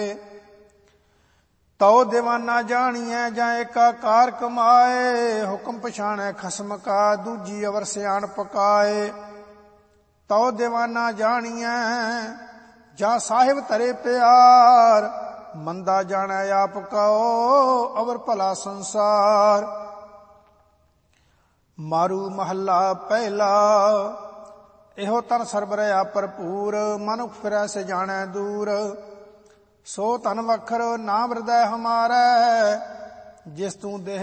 ਤਉ ਦੀਵਾਨਾ ਜਾਣੀਐ ਜਾਂ ਏਕਾਕਾਰ ਕਮਾਏ। ਹੁਕਮ ਪਛਾਣੈ ਖਸਮ ਕਾ ਦੂਜੀ ਅਵਰ ਸਿਆਣ ਪਕਾਏ। ਤਉ ਦੀਵਾਨਾ ਜਾਣੀਐ ਜਾਂ ਸਾਹਿਬ ਧਰੇ ਪਿਆਰ। ਮੰਦਾ ਜਾਣੈ ਆਪ ਕਉ ਅਵਰ ਭਲਾ ਸੰਸਾਰ। ਮਾਰੂ ਮਹੱਲਾ ਪਹਿਲਾ। ਇਹੋ ਤਨ ਸਰਬ ਰਹਾ ਭਰਪੂਰ। ਮਨੁਖ ਫਿਰੈ ਸੇ ਜਾਣੈ ਦੂਰ। ਸੋ ਧਨ ਵਖਰ ਨਾਮ ਹਿਰਦੈ ਹਮਾਰੈ। ਜਿਸ ਤੂੰ ਦੇਹ